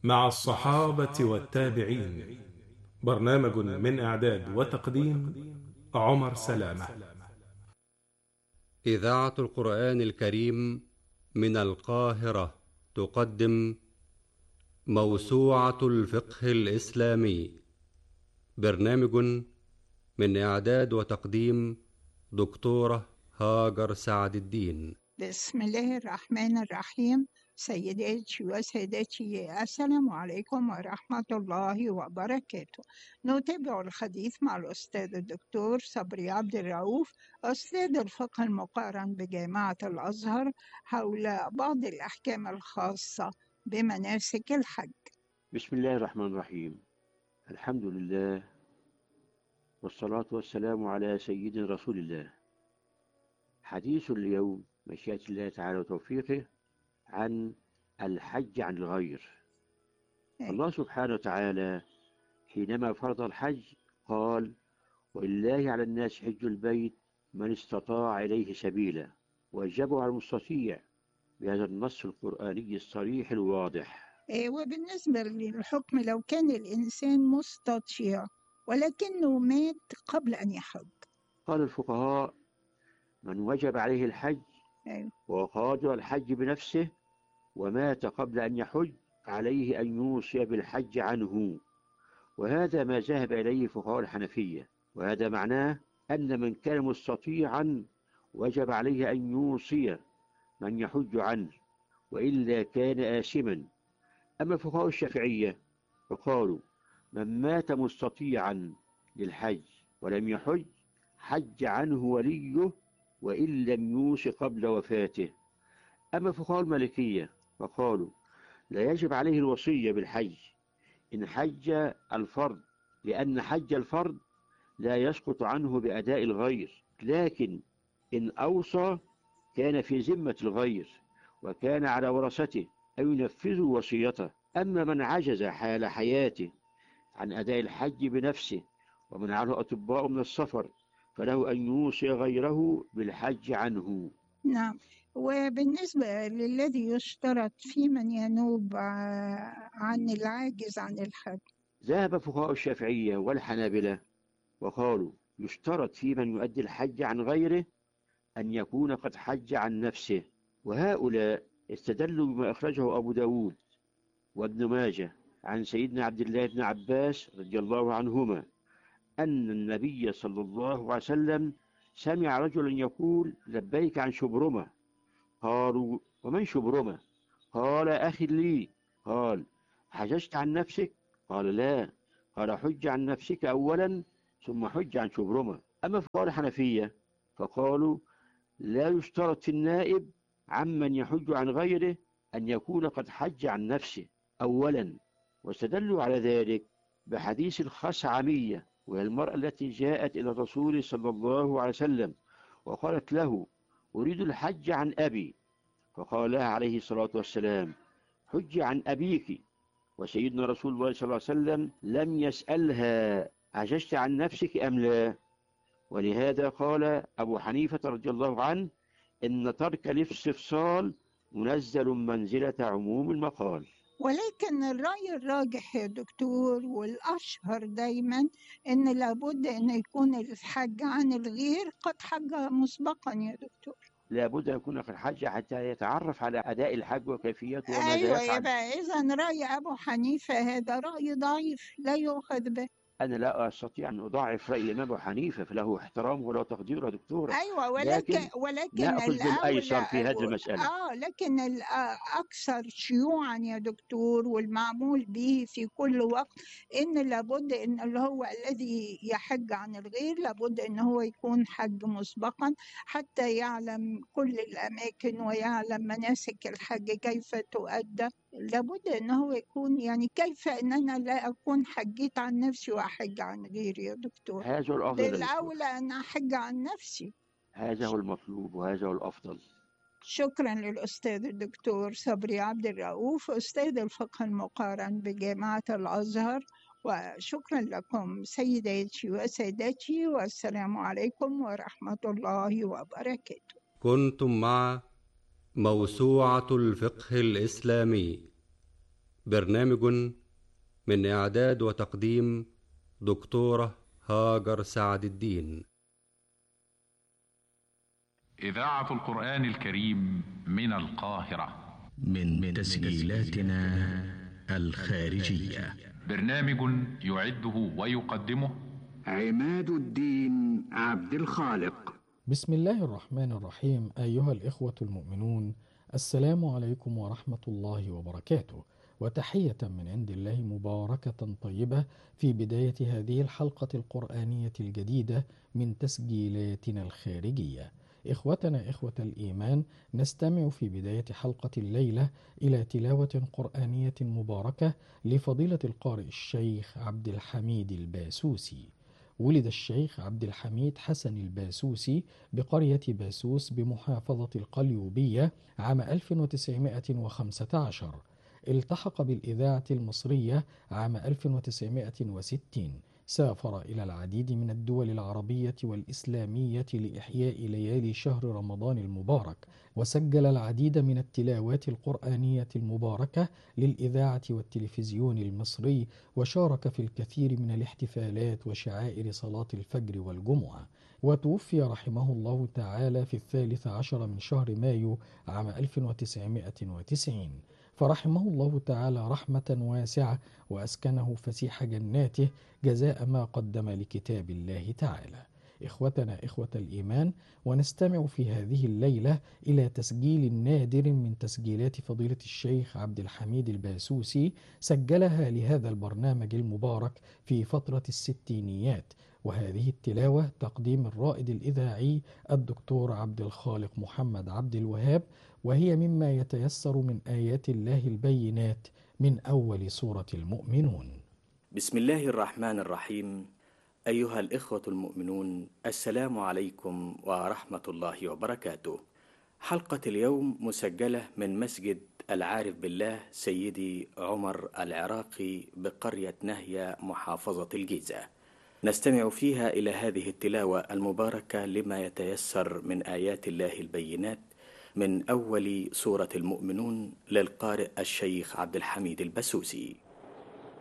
مع الصحابة والتابعين. برنامج من إعداد وتقديم عمر سلامة. إذاعة القرآن الكريم من القاهرة تقدم موسوعة الفقه الإسلامي. برنامج من إعداد وتقديم دكتورة هاجر سعد الدين. بسم الله الرحمن الرحيم. سيداتي وسادتي، السلام عليكم ورحمة الله وبركاته. نتابع الحديث مع الأستاذ الدكتور صبري عبد الرؤوف، أستاذ الفقه المقارن بجامعة الأزهر، حول بعض الأحكام الخاصة بمناسك الحج. بسم الله الرحمن الرحيم. الحمد لله والصلاة والسلام على سيد رسول الله. حديث اليوم مشيئة الله تعالى وتوفيقه عن الحج عن الغير. الله سبحانه وتعالى حينما فرض الحج قال: ولله على الناس حج البيت من استطاع إليه سبيلا، وجبوا على المستطيع بهذا النص القرآني الصريح الواضح. وبالنسبة للحكم، لو كان الإنسان مستطيع ولكنه مات قبل أن يحج، قال الفقهاء: من وجب عليه الحج وقادر الحج بنفسه ومات قبل أن يحج، عليه أن يوصي بالحج عنه. وهذا ما ذهب إليه فقهاء الحنفية، وهذا معناه أن من كان مستطيعا وجب عليه أن يوصي من يحج عنه، وإلا كان آثما. أما فقهاء الشافعية فقالوا: من مات مستطيعا للحج ولم يحج، حج عنه وليه وإن لم يوص قبل وفاته. أما فقهاء المالكية فقالوا: لا يجب عليه الوصية بالحج إن حج الفرض، لأن حج الفرض لا يسقط عنه بأداء الغير، لكن إن أوصى كان في ذمة الغير وكان على ورثته أن ينفذوا وصيته. أما من عجز حال حياته عن أداء الحج بنفسه ومنعه أطباء من السفر، فله أن يوصي غيره بالحج عنه. نعم. وبالنسبة للذي يشترط في من ينوب عن العاجز عن الحج، ذهب فقهاء الشافعية والحنابلة وقالوا: يشترط في من يؤدي الحج عن غيره أن يكون قد حج عن نفسه. وهؤلاء استدلوا بما أخرجه أبو داود وابن ماجه عن سيدنا عبد الله بن عباس رضي الله عنهما أن النبي صلى الله عليه وسلم سمع رجلا يقول: لبيك عن شبرمة. قالوا: ومن شبرمة؟ قال: أخي لي. قال: حججت عن نفسك؟ قال: لا. قال: حج عن نفسك أولا ثم حج عن شبرمة. أما فقهاء الحنفية فقالوا: لا يشترط في النائب عمن يحج عن غيره أن يكون قد حج عن نفسه أولا، واستدلوا على ذلك بحديث الخثعمية، وهي المرأة التي جاءت إلى الرسول صلى الله عليه وسلم وقالت له: أريد الحج عن أبي. فقال لها عليه الصلاة والسلام: حج عن أبيك. وسيدنا رسول الله صلى الله عليه وسلم لم يسألها: عجزت عن نفسك أم لا؟ ولهذا قال أبو حنيفة رضي الله عنه: إن ترك الاستفصال منزل منزلة عموم المقال. ولكن الرأي الراجح يا دكتور والأشهر دايما إن لابد أن يكون الحج عن الغير قد حج مسبقا يا دكتور. لابد أن يكون قد حج حتى يتعرف على أداء الحج وكيفيته وماذا أيوة يفعل. يبقى إذن رأي أبو حنيفة هذا رأي ضعيف لا يؤخذ به. أنا لا أستطيع أن أضاعف رأي الإمام أبو حنيفة، فله احترامه وله تقديره يا دكتورة. أيوة، ولكن نأخذ بالأيسر في هذه المسألة. لكن الأكثر شيوعا يا دكتور والمعمول به في كل وقت إن لابد إن اللي هو الذي يحج عن الغير لابد إن هو يكون حج مسبقا حتى يعلم كل الأماكن ويعلم مناسك الحج كيف تؤدى. لابد إن هو يكون يعني كيف إن أنا لا أكون حجيت عن نفسي وأحج عن غيري يا دكتور. هذا هو الأفضل. بالأولى أن أحج عن نفسي. هذا هو المطلوب وهذا هو الأفضل. شكرا للأستاذ الدكتور صبري عبد الرؤوف، أستاذ الفقه المقارن بجامعة الأزهر، وشكرا لكم سيداتي وسادتي، والسلام عليكم ورحمة الله وبركاته. كنتم مع موسوعة الفقه الإسلامي برنامج من إعداد وتقديم دكتورة هاجر سعد الدين. إذاعة القرآن الكريم من القاهرة، من تسجيلاتنا الخارجية. برنامج يعده ويقدمه عماد الدين عبد الخالق. بسم الله الرحمن الرحيم. أيها الإخوة المؤمنون، السلام عليكم ورحمة الله وبركاته، وتحية من عند الله مباركة طيبة في بداية هذه الحلقة القرآنية الجديدة من تسجيلاتنا الخارجية. إخوتنا إخوة الإيمان، نستمع في بداية حلقة الليلة إلى تلاوة قرآنية مباركة لفضيلة القارئ الشيخ عبد الحميد الباسوسي. ولد الشيخ عبد الحميد حسن الباسوسي بقرية باسوس بمحافظة القليوبية عام 1915. التحق بالإذاعة المصرية عام 1960. سافر إلى العديد من الدول العربية والإسلامية لإحياء ليالي شهر رمضان المبارك، وسجل العديد من التلاوات القرآنية المباركة للإذاعة والتلفزيون المصري، وشارك في الكثير من الاحتفالات وشعائر صلاة الفجر والجمعة. وتوفي رحمه الله تعالى في 13 من شهر مايو عام 1990، فرحمه الله تعالى رحمة واسعة وأسكنه فسيح جناته جزاء ما قدم لكتاب الله تعالى. إخوتنا إخوة الإيمان، ونستمع في هذه الليلة إلى تسجيل نادر من تسجيلات فضيلة الشيخ عبد الحميد الباسوسي، سجلها لهذا البرنامج المبارك في فترة الستينيات. وهذه التلاوة تقديم الرائد الإذاعي الدكتور عبد الخالق محمد عبد الوهاب، وهي مما يتيسر من آيات الله البينات من أول سورة المؤمنون. بسم الله الرحمن الرحيم. أيها الإخوة المؤمنون، السلام عليكم ورحمة الله وبركاته. حلقة اليوم مسجلة من مسجد العارف بالله سيدي عمر العراقي بقرية نهية محافظة الجيزة. نستمع فيها إلى هذه التلاوة المباركة لما يتيسر من آيات الله البينات من أول سورة المؤمنون للقارئ الشيخ عبد الحميد الباسوسي.